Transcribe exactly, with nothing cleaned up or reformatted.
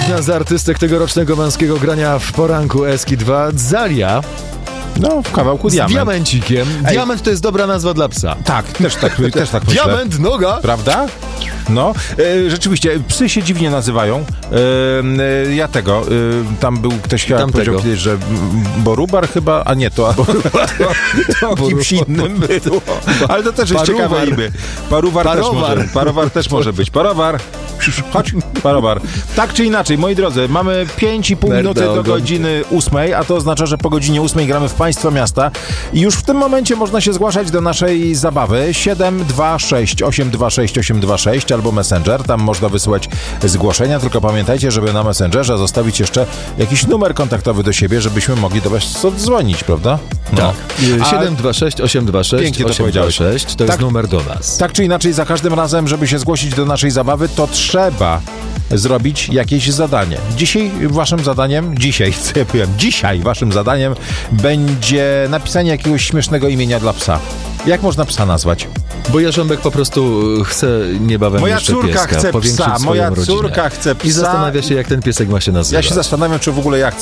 Jedna z artystek tegorocznego męskiego grania w poranku Eski dwa, Zalia. No, w kawałku Z diament. diamencikiem. Ej. Diament to jest dobra nazwa dla psa. Tak, też tak, też tak myślę. Diament, noga. Prawda? No, e, rzeczywiście, psy się dziwnie nazywają. E, e, ja tego, e, tam był ktoś, chyba powiedział kiedyś, że Borubar chyba, a nie, to, to, to kimś innym było. Ale to też jest Paruwar. ciekawe imię. Paruwar też Parowar. może, parowar też może być. Parowar, chodź, parowar. Tak czy inaczej, moi drodzy, mamy pięć i pół Merda minuty do ogon. godziny ósmej, a to oznacza, że po godzinie ósmej gramy w Państwa Miasta i już w tym momencie można się zgłaszać do naszej zabawy siedem dwa sześć osiem dwa sześć osiem dwa sześć albo Messenger, tam można wysyłać zgłoszenia, tylko pamiętajcie, żeby na Messengerze zostawić jeszcze jakiś numer kontaktowy do siebie, żebyśmy mogli do Was odzwonić, prawda? No. Tak. A- siedem dwa sześć osiem dwa sześć Pięknie to osiem dwa powiedziałeś. sześć to Tak. jest numer do nas. Tak czy inaczej, za każdym razem, żeby się zgłosić do naszej zabawy, to trzeba zrobić jakieś zadanie. Dzisiaj waszym zadaniem, dzisiaj, co ja powiem, dzisiaj waszym zadaniem będzie napisanie jakiegoś śmiesznego imienia dla psa. Jak można psa nazwać? Bo Jarząbek po prostu chce niebawem Moja jeszcze córka pieska, chce powiększyć psa, swoją moja rodzinę. córka chce psa. I zastanawia się, jak ten piesek ma się nazywać. Ja się zastanawiam, czy w ogóle ja chcę